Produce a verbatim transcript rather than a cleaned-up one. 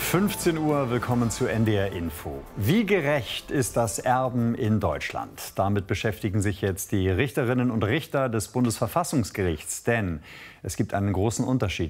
fünfzehn Uhr, willkommen zu N D R Info. Wie gerecht ist das Erben in Deutschland? Damit beschäftigen sich jetzt die Richterinnen und Richter des Bundesverfassungsgerichts. Denn es gibt einen großen Unterschied